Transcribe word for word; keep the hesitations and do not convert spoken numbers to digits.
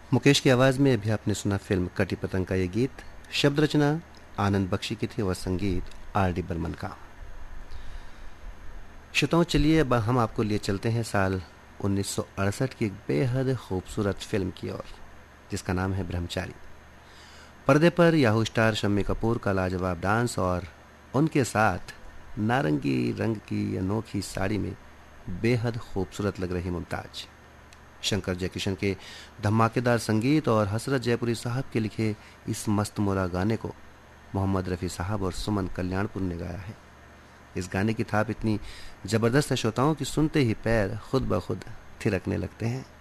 मुकेश की आवाज़ में अभी आपने सुना फिल्म कटी पतंग का ये गीत। शब्द रचना आनंद बख्शी की थी और संगीत आर डी बर्मन का। श्रोताओं, चलिए अब हम आपको लिए चलते हैं साल उन्नीस सौ अड़सठ की एक बेहद खूबसूरत फिल्म की ओर, जिसका नाम है ब्रह्मचारी। पर्दे पर याहू स्टार शम्मी कपूर का लाजवाब डांस और उनके साथ नारंगी रंग की अनोखी साड़ी में बेहद खूबसूरत लग रही मुमताज। शंकर जयकिशन के धमाकेदार संगीत और हसरत जयपुरी साहब के लिखे इस मस्त मोरा गाने को मोहम्मद रफ़ी साहब और सुमन कल्याणपुर ने गाया है। इस गाने की थाप इतनी ज़बरदस्त है श्रोताओं कि सुनते ही पैर खुद ब खुद थिरकने लगते हैं।